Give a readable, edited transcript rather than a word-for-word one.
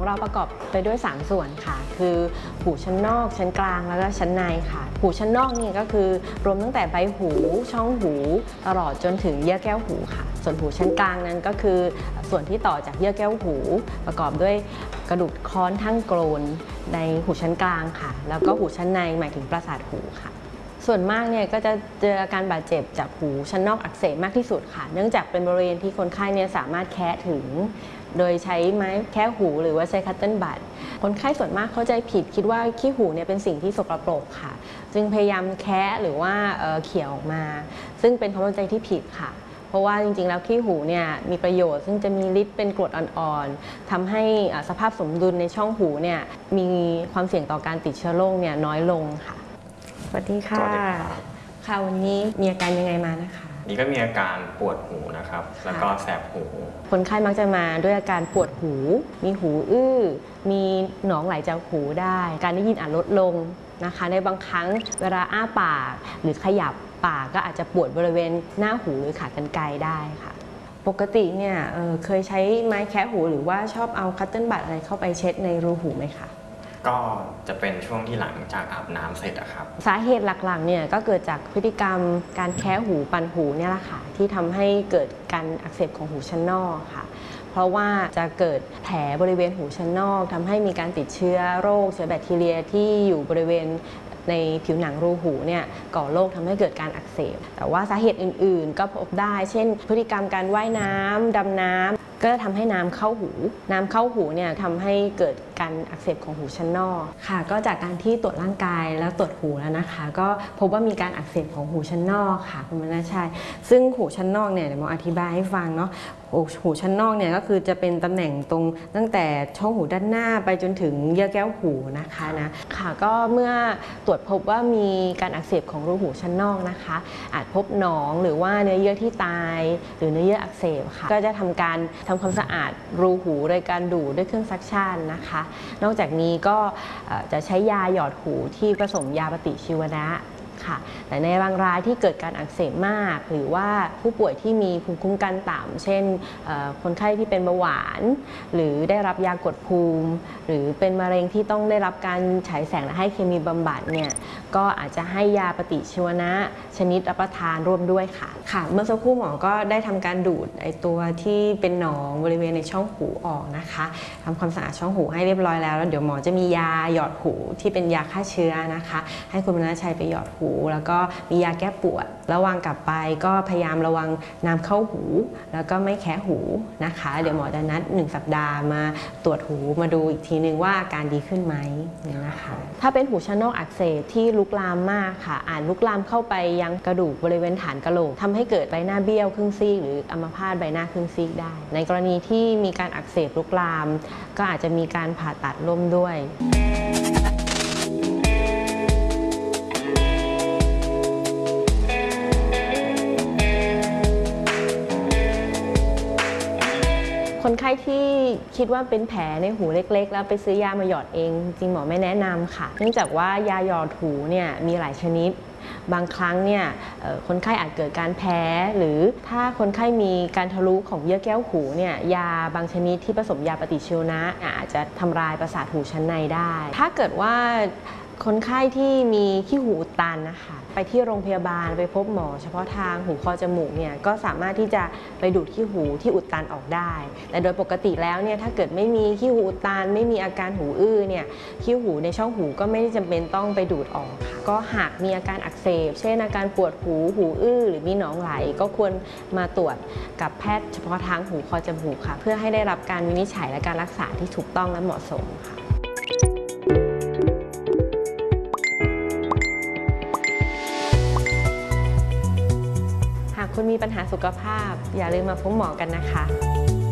เราประกอบไปด้วย3ส่วนค่ะคือหูชั้นนอกชั้นกลางแล้วก็ชั้นในค่ะหูชั้นนอกนี่ก็คือรวมตั้งแต่ใบหูช่องหูตลอดจนถึงเยื่อแก้วหูค่ะส่วนหูชั้นกลางนั้นก็คือส่วนที่ต่อจากเยื่อแก้วหูประกอบด้วยกระดูกค้อนทั้งโกรนในหูชั้นกลางค่ะแล้วก็หูชั้นในหมายถึงประสาทหูค่ะส่วนมากเนี่ยก็จะเจออาการบาดเจ็บจากหูชั้นนอกอักเสบมากที่สุดค่ะเนื่องจากเป็นบริเวณที่คนไข้เนี่ยสามารถแคะถึงโดยใช้ไม้แคะหูหรือว่าใช้คัตเติ้ลบัดคนไข้ส่วนมากเข้าใจผิดคิดว่าขี้หูเนี่ยเป็นสิ่งที่สกปรกค่ะจึงพยายามแคะหรือว่าเขี่ยออกมาซึ่งเป็นความเข้าใจที่ผิดค่ะเพราะว่าจริงๆแล้วขี้หูเนี่ยมีประโยชน์ซึ่งจะมีฤทธิ์เป็นกรดอ่อนๆทำให้สภาพสมดุลในช่องหูเนี่ยมีความเสี่ยงต่อการติดเชื้อโรคเนี่ยน้อยลงค่ะสวัสดีค่ะค่ะวันนี้มีอาการยังไงมานะคะนี่ก็มีอาการปวดหูนะครับแล้วก็แสบหูคนไข้มักจะมาด้วยอาการปวดหูมีหูอื้อมีหนองไหลจากหูได้การได้ยินอาจลดลงนะคะในบางครั้งเวลาอ้าปากหรือขยับปากก็อาจจะปวดบริเวณหน้าหูหรือขากรรไกรได้ค่ะปกติเนี่ยเคยใช้ไม้แคะหูหรือว่าชอบเอาคัตเติ้ลบัดอะไรเข้าไปเช็ดในรูหูไหมคะก็จะเป็นช่วงที่หลังจากอาบน้ำเสร็จอะครับสาเหตุหลักๆเนี่ยก็เกิดจากพฤติกรรมการแคะหูปั่นหูเนี่ยแหละค่ะที่ทำให้เกิดการอักเสบของหูชั้นนอกค่ะเพราะว่าจะเกิดแผลบริเวณหูชั้นนอกทำให้มีการติดเชื้อโรคเชื้อแบคทีเรียที่อยู่บริเวณในผิวหนังรูหูเนี่ยก่อโรคทำให้เกิดการอักเสบแต่ว่าสาเหตุอื่นๆก็พบได้เช่นพฤติกรรมการว่ายน้ำดำน้ำก็จะทำให้น้ำเข้าหูเนี่ยทำให้เกิดการอักเสบของหูชั้นนอกค่ะก็จากการที่ตรวจร่างกายแล้วตรวจหูแล้วนะคะก็พบว่ามีการอักเสบของหูชั้นนอกค่ะคุณมณชัยซึ่งหูชั้นนอกเนี่ยเดี๋ยวมาอธิบายให้ฟังเนาะหูชั้นนอกเนี่ยก็คือจะเป็นตำแหน่งตรงตั้งแต่ช่องหูด้านหน้าไปจนถึงเยื่อแก้วหูนะคะค่ะก็เมื่อตรวจพบว่ามีการอักเสบของรูหูชั้นนอกนะคะอาจพบหนองหรือว่าเนื้อเยื่อที่ตายหรือเนื้อเยื่ออักเสบค่ะก็จะทำความสะอาดรูหูโดยการดูดด้วยเครื่องซักชั่นนะคะนอกจากนี้ก็จะใช้ยาหยอดหูที่ผสมยาปฏิชีวนะค่ะแต่ในบางรายที่เกิดการอักเสบมากหรือว่าผู้ป่วยที่มีภูมิคุ้มกันต่ำเช่นคนไข้ที่เป็นเบาหวานหรือได้รับยากดภูมิหรือเป็นมะเร็งที่ต้องได้รับการฉายแสงและให้เคมีบำบัดเนี่ยก็อาจจะให้ยาปฏิชีวนะชนิดรับประทานร่วมด้วยค่ะเมื่อสักครู่หมอก็ได้ทำการดูดไอตัวที่เป็นหนองบริเวณในช่องหูออกนะคะทำความสะอาดช่องหูให้เรียบร้อยแล้วเดี๋ยวหมอจะมียาหยอดหูที่เป็นยาฆ่าเชื้อนะคะให้คุณมณชัยไปหยอดหูแล้วก็มียาแก้ปวดระวังกลับไปก็พยายามระวังน้ำเข้าหูแล้วก็ไม่แคะหูนะคะเดี๋ยวหมอจะนัด1 สัปดาห์มาตรวจหูมาดูอีกทีนึงว่าอาการดีขึ้นไหมนะคะถ้าเป็นหูชั้นนอกอักเสบที่ลุกลามมากค่ะอาจลุกลามเข้าไปยังกระดูกบริเวณฐานกะโหลกทำให้เกิดใบหน้าเบี้ยวครึ่งซีกหรืออัมพาตใบหน้าครึ่งซีกได้ในกรณีที่มีการอักเสบลุกลามก็อาจจะมีการผ่าตัดร่วมด้วยคนไข้ที่คิดว่าเป็นแผลในหูเล็กๆแล้วไปซื้อยามาหยอดเองจริงหมอไม่แนะนำค่ะเนื่องจากว่ายาหยอดหูเนี่ยมีหลายชนิดบางครั้งเนี่ยคนไข้อาจเกิดการแพ้หรือถ้าคนไข้มีการทะลุของเยื่อแก้วหูเนี่ยยาบางชนิดที่ผสมยาปฏิชีวนะอาจจะทำลายประสาทหูชั้นในได้ถ้าเกิดว่าคนไข้ที่มีขี้หูอุดตันนะคะไปที่โรงพยาบาลไปพบหมอเฉพาะทางหูคอจมูกเนี่ยก็สามารถที่จะไปดูดขี้หูที่อุดตันออกได้แต่โดยปกติแล้วเนี่ยถ้าเกิดไม่มีขี้หูอุดตันไม่มีอาการหูอื้อเนี่ยขี้หูในช่องหูก็ไม่ได้จำเป็นต้องไปดูดออกค่ะก็หากมีอาการอักเสบเช่นอาการปวดหูอื้อหรือมีหนองไหลก็ควรมาตรวจกับแพทย์เฉพาะทางหูคอจมูกค่ะเพื่อให้ได้รับการวินิจฉัยและการรักษาที่ถูกต้องและเหมาะสมค่ะหากคุณมีปัญหาสุขภาพอย่าลืมมาพบหมอกันนะคะ